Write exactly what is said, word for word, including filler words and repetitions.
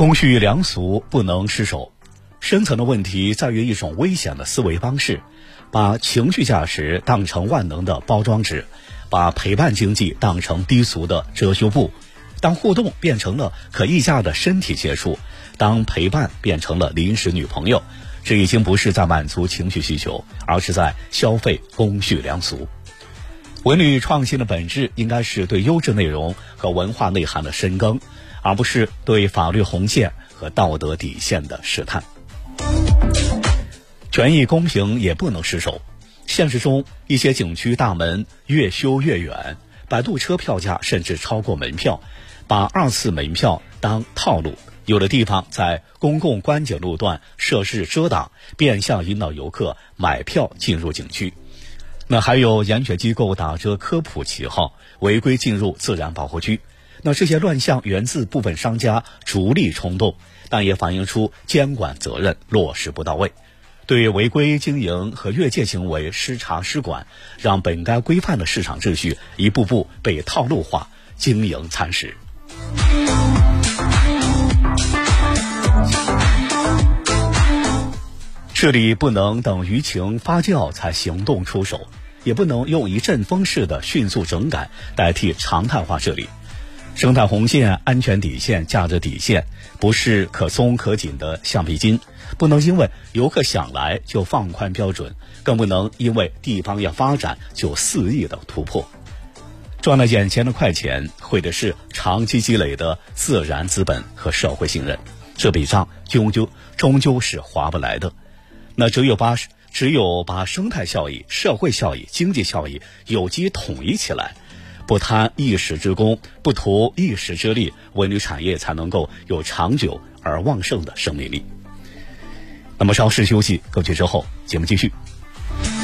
公序良俗不能失守，深层的问题在于一种危险的思维方式，把情绪价值当成万能的包装纸，把陪伴经济当成低俗的遮羞布。当互动变成了可议价的身体接触，当陪伴变成了临时女朋友，这已经不是在满足情绪需求，而是在消费公序良俗。文旅创新的本质应该是对优质内容和文化内涵的深耕，而不是对法律红线和道德底线的试探。权益公平也不能失守，现实中一些景区大门越修越远，摆渡车票价甚至超过门票，把二次门票当套路，有的地方在公共观景路段设置遮挡，变相引导游客买票进入景区。那还有研选机构打着科普旗号违规进入自然保护区，那这些乱象源自部分商家逐利冲动，但也反映出监管责任落实不到位，对违规经营和越界行为失察失管，让本该规范的市场秩序一步步被套路化，经营蚕食。治理不能等舆情发酵才行动出手，也不能用一阵风式的迅速整改代替常态化治理。生态红线、安全底线、价值底线不是可松可紧的橡皮筋，不能因为游客想来就放宽标准，更不能因为地方要发展就肆意的突破。赚了眼前的快钱，毁的是长期积累的自然资本和社会信任，这笔账终究终究是划不来的。那只有把只有把生态效益、社会效益、经济效益有机统一起来，不贪一时之功，不图一时之利，文旅产业才能够有长久而旺盛的生命力。那么稍事休息，歌曲之后节目继续。